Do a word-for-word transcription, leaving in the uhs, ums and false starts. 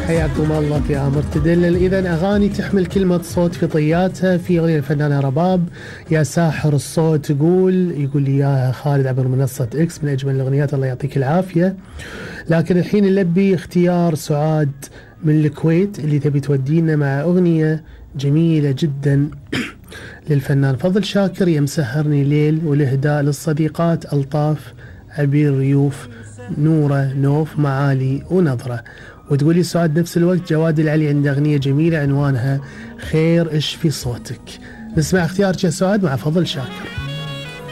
حياكم الله في آمر تدلل. إذا أغاني تحمل كلمة صوت في طياتها. في أغنية الفنانة رباب يا ساحر الصوت تقول يقول لي إياها خالد عبر منصة إكس، من أجمل الأغنيات الله يعطيك العافية. لكن الحين نلبي اختيار سعاد من الكويت اللي تبي تودينا مع أغنية جميلة جدا للفنان فضل شاكر، يا مسهرني ليل، والإهداء للصديقات ألطاف، عبير، ريوف، نورة، نوف، معالي ونظرة. وتقولي سعاد نفس الوقت جواد العلي عنده أغنية جميلة عنوانها خير إيش في صوتك. نسمع اختيارك يا سعاد مع فضل شاكر.